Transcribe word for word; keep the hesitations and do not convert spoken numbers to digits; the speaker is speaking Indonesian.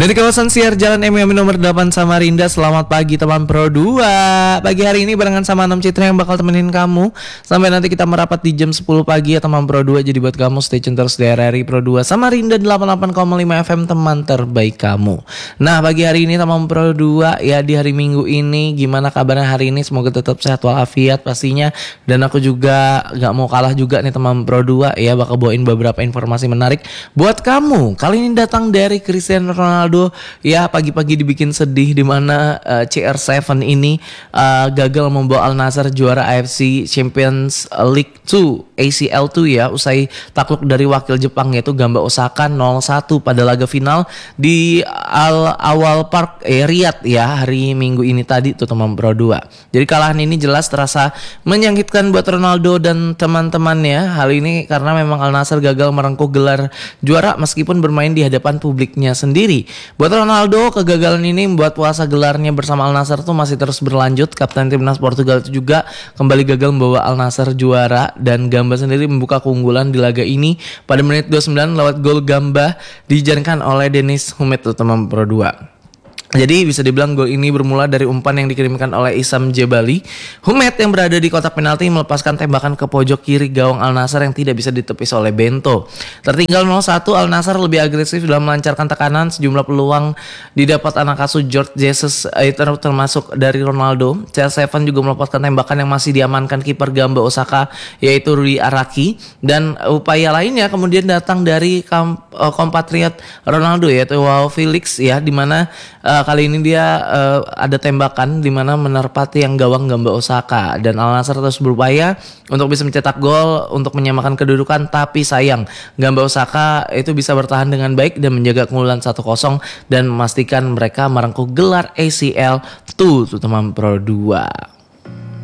Dari kawasan siar Jalan M Y M nomor delapan Samarinda. Selamat pagi teman Pro dua. Pagi hari ini barengan sama Anam Citra yang bakal temenin kamu sampai nanti kita merapat di jam sepuluh pagi ya teman Pro dua. Jadi buat kamu stay tune terus di R R I Pro dua Samarinda delapan puluh delapan koma lima F M, teman terbaik kamu. Nah pagi hari ini teman Pro dua ya, di hari Minggu ini gimana kabarnya hari ini? Semoga tetap sehat walafiat pastinya. Dan aku juga gak mau kalah juga nih teman Pro dua ya, bakal bawain beberapa informasi menarik buat kamu. Kali ini datang dari Cristiano Ronaldo ya, pagi-pagi dibikin sedih di mana uh, C R tujuh ini uh, gagal membawa Al Nassr juara A F C Champions League dua A C L dua ya, usai takluk dari wakil Jepang yaitu Gamba Osaka nol satu pada laga final di Al Awal Park eh, Riyadh ya hari Minggu ini tadi tuh teman Pro dua. Jadi kalahan ini jelas terasa menyakitkan buat Ronaldo dan teman-temannya. Hal ini karena memang Al Nassr gagal merengkuh gelar juara meskipun bermain di hadapan publiknya sendiri. Buat Ronaldo, kegagalan ini membuat puasa gelarnya bersama Al Nassr tuh masih terus berlanjut. Kapten timnas Portugal itu juga kembali gagal membawa Al Nassr juara, dan Gamba sendiri membuka keunggulan di laga ini pada menit dua puluh sembilan lewat gol Gamba dijaringkan oleh Dennis Humed tuh teman Pro dua. Jadi bisa dibilang gol ini bermula dari umpan yang dikirimkan oleh Issam Jebali. Humed yang berada di kotak penalti melepaskan tembakan ke pojok kiri gawang Al Nassr yang tidak bisa ditepis oleh Bento. Tertinggal nol satu, Al Nassr lebih agresif dalam melancarkan tekanan. Sejumlah peluang didapat anak asuh George Jesus eh, termasuk dari Ronaldo. C R tujuh juga melepaskan tembakan yang masih diamankan kiper Gamba Osaka yaitu Rui Araki. Dan upaya lainnya kemudian datang dari kam, uh, kompatriot Ronaldo yaitu Joao Felix ya, di mana uh, kali ini dia uh, ada tembakan di mana menerpa tiang gawang Gamba Osaka, dan Al Nassr terus berupaya untuk bisa mencetak gol untuk menyamakan kedudukan, tapi sayang Gamba Osaka itu bisa bertahan dengan baik dan menjaga keunggulan satu kosong dan memastikan mereka merengkuh gelar A C L dua teman Pro dua.